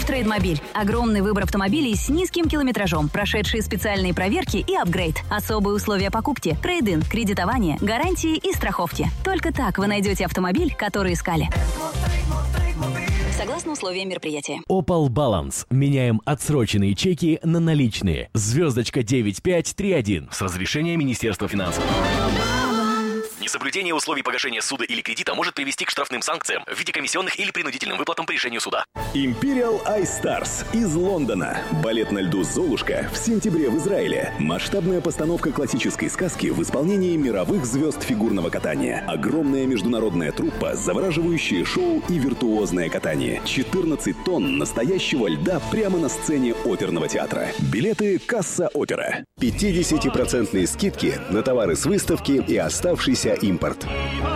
Трейдмобиль. Огромный выбор автомобилей с низким километражом, прошедшие специальные проверки и апгрейд. Особые условия покупки, трейд-ин, кредитование, гарантии и страховки. Только так вы найдете автомобиль, который искали. Согласно условиям мероприятия. Opel Balance. Меняем отсроченные чеки на наличные. Звездочка 9531 с разрешения Министерства финансов. Несоблюдение условий погашения суда или кредита может привести к штрафным санкциям в виде комиссионных или принудительным выплатам по решению суда. Imperial Ice Stars из Лондона. Балет на льду «Золушка» в сентябре в Израиле. Масштабная постановка классической сказки в исполнении мировых звезд фигурного катания. Огромная международная труппа, завораживающее шоу и виртуозное катание. 14 тонн настоящего льда прямо на сцене оперного театра. Билеты «Касса Опера». 50% скидки на товары с выставки и оставшийся импорт.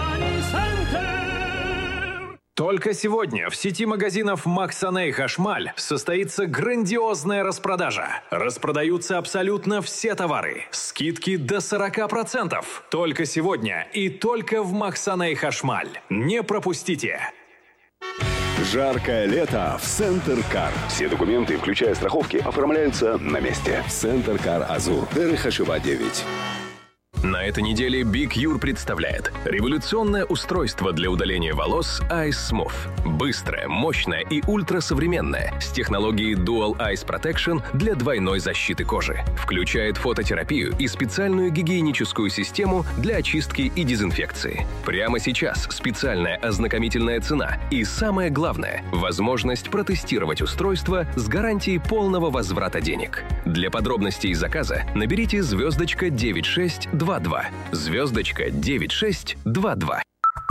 Только сегодня в сети магазинов Максане и Хашмаль состоится грандиозная распродажа. Распродаются абсолютно все товары. Скидки до 40%. Только сегодня и только в Максане и Хашмаль. Не пропустите! Жаркое лето в Центр Кар. Все документы, включая страховки, оформляются на месте. Центр Кар Азур. Дерехашева 9. На этой неделе Big Your представляет революционное устройство для удаления волос Ice Smooth. Быстрое, мощное и ультрасовременное с технологией Dual Ice Protection для двойной защиты кожи. Включает фототерапию и специальную гигиеническую систему для очистки и дезинфекции. Прямо сейчас специальная ознакомительная цена и, самое главное, возможность протестировать устройство с гарантией полного возврата денег. Для подробностей заказа наберите звездочка 9622. Звездочка 9622.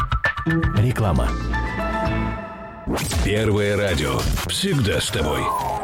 Реклама. Первое радио. Всегда с тобой.